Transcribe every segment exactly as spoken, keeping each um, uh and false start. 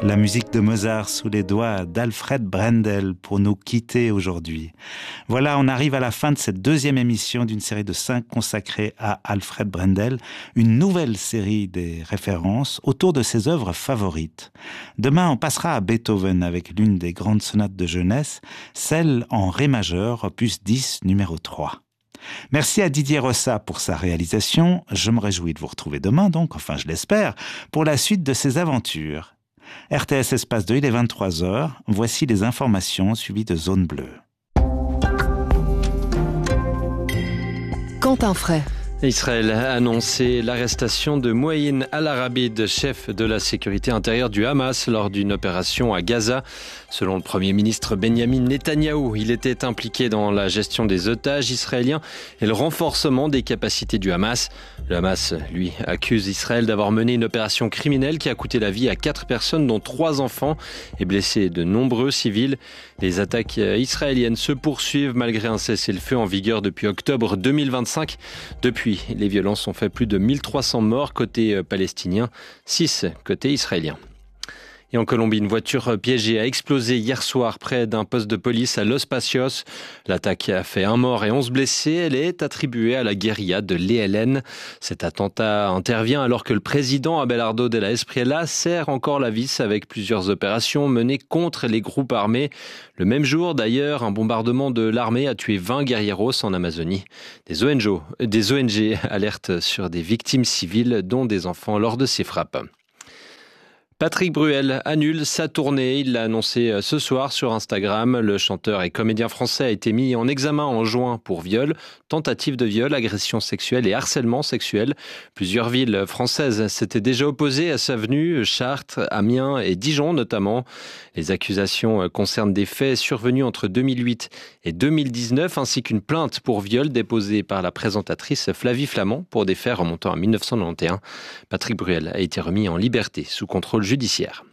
La musique de Mozart sous les doigts d'Alfred Brendel pour nous quitter aujourd'hui. Voilà, on arrive à la fin de cette deuxième émission d'une série de cinq consacrée à Alfred Brendel, une nouvelle série des références autour de ses œuvres favorites. Demain, on passera à Beethoven avec l'une des grandes sonates de jeunesse, celle en ré majeur, opus dix, numéro trois. Merci à Didier Rossa pour sa réalisation. Je me réjouis de vous retrouver demain, donc, enfin je l'espère, pour la suite de ses aventures. R T S Espace deux, il est vingt-trois heures. Voici les informations suivies de Zone Bleue. Quentin Fray. Israël a annoncé l'arrestation de Mouaïn Al-Arabid, chef de la sécurité intérieure du Hamas, lors d'une opération à Gaza. Selon le Premier ministre Benyamin Netanyahou, il était impliqué dans la gestion des otages israéliens et le renforcement des capacités du Hamas. Le Hamas, lui, accuse Israël d'avoir mené une opération criminelle qui a coûté la vie à quatre personnes, dont trois enfants, et blessé de nombreux civils. Les attaques israéliennes se poursuivent malgré un cessez-le-feu en vigueur depuis octobre deux mille vingt-cinq. Depuis, les violences ont fait plus de mille trois cents morts côté palestinien, six côté israélien. Et en Colombie, une voiture piégée a explosé hier soir près d'un poste de police à Los Pasios. L'attaque a fait un mort et onze blessés. Elle est attribuée à la guérilla de l'E L N. Cet attentat intervient alors que le président Abelardo de la Espriella serre encore la vis avec plusieurs opérations menées contre les groupes armés. Le même jour, d'ailleurs, un bombardement de l'armée a tué vingt guerrieros en Amazonie. Des O N G, des O N G alertent sur des victimes civiles, dont des enfants, lors de ces frappes. Patrick Bruel annule sa tournée. Il l'a annoncé ce soir sur Instagram. Le chanteur et comédien français a été mis en examen en juin pour viol, tentative de viol, agression sexuelle et harcèlement sexuel. Plusieurs villes françaises s'étaient déjà opposées à sa venue, Chartres, Amiens et Dijon notamment. Les accusations concernent des faits survenus entre deux mille huit et deux mille dix-neuf, ainsi qu'une plainte pour viol déposée par la présentatrice Flavie Flament pour des faits remontant à mille neuf cent quatre-vingt-onze. Patrick Bruel a été remis en liberté sous contrôle judiciaire.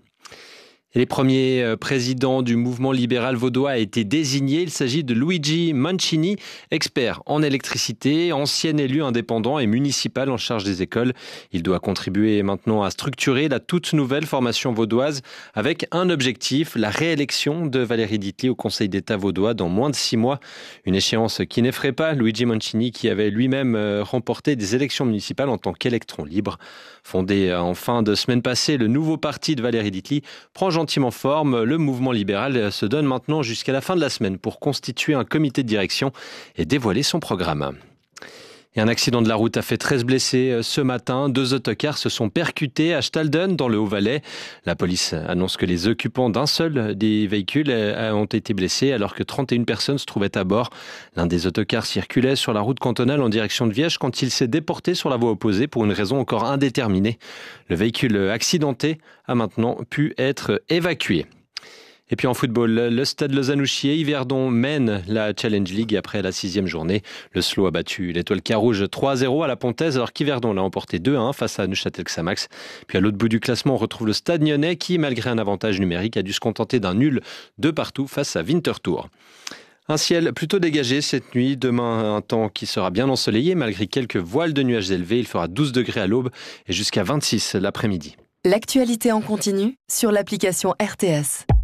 Et les premiers présidents du mouvement libéral vaudois a été désigné. Il s'agit de Luigi Mancini, expert en électricité, ancien élu indépendant et municipal en charge des écoles. Il doit contribuer maintenant à structurer la toute nouvelle formation vaudoise avec un objectif, la réélection de Valérie Ditely au Conseil d'État vaudois dans moins de six mois. Une échéance qui n'effraie pas Luigi Mancini, qui avait lui-même remporté des élections municipales en tant qu'électron libre. Fondé en fin de semaine passée, le nouveau parti de Valérie Ditely prend gentiment forme. Le mouvement libéral se donne maintenant jusqu'à la fin de la semaine pour constituer un comité de direction et dévoiler son programme. Et un accident de la route a fait treize blessés ce matin. Deux autocars se sont percutés à Stalden, dans le Haut-Valais. La police annonce que les occupants d'un seul des véhicules ont été blessés alors que trente et une personnes se trouvaient à bord. L'un des autocars circulait sur la route cantonale en direction de Viège quand il s'est déporté sur la voie opposée pour une raison encore indéterminée. Le véhicule accidenté a maintenant pu être évacué. Et puis en football, le Stade Lausanne-Ouchier, Yverdon mène la Challenge League après la sixième journée. Le S L O a battu l'Étoile Carouge trois à zéro à la Pontaise, alors qu'Yverdon l'a emporté deux à un face à Neuchâtel-Xamax. Puis à l'autre bout du classement, on retrouve le Stade Nyonnais qui, malgré un avantage numérique, a dû se contenter d'un nul de partout face à Winterthur. Un ciel plutôt dégagé cette nuit. Demain, un temps qui sera bien ensoleillé malgré quelques voiles de nuages élevés. Il fera douze degrés à l'aube et jusqu'à vingt-six l'après-midi. L'actualité en continu sur l'application R T S.